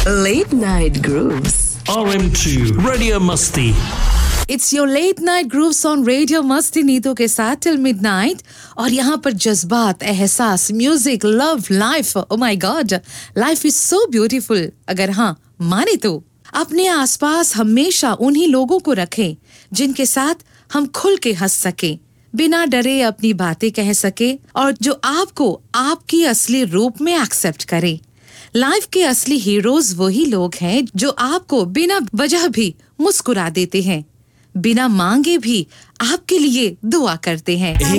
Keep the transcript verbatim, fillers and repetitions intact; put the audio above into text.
Late Night Grooves. R M two Radio Musty. It's your late night grooves on Radio मस्ती नीतों के साथ till midnight और यहाँ पर जज्बात, एहसास, music, love, life, oh my god, life is so beautiful. अगर हाँ माने तो अपने आसपास हमेशा उन्हीं लोगों को रखें जिनके साथ हम खुल के हंस सके, बिना डरे अपनी बातें कह सके और जो आपको आपकी असली रूप में एक्सेप्ट करे। लाइफ के असली हीरोज वही लोग हैं जो आपको बिना वजह भी मुस्कुरा देते हैं, बिना मांगे भी आपके लिए दुआ करते हैं।